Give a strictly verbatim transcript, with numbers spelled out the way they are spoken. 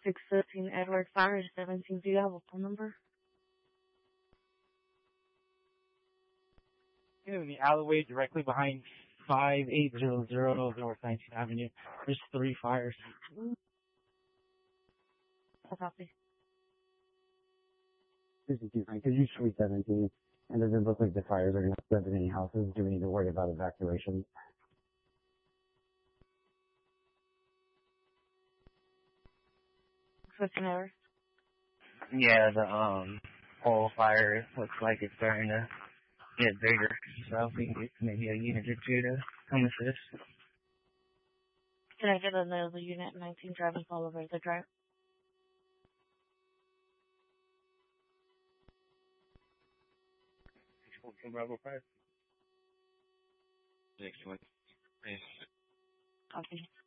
six fifteen Edward Fire seventeen. Do you have a phone number? In the alleyway directly behind five eight zero zero North nineteenth Avenue. There's three fires. A copy. fifty-two, Frank, could you Suite seventeen? And does it look like the fires are going to spread in any houses? Do we need to worry about evacuation? fifteen hours. Yeah, the um whole fire looks like it's starting to get bigger, so we can get maybe a unit or two to come assist. Can I get another unit nineteen driving all over the drive? Bravo five. Next one. Yes. Copy.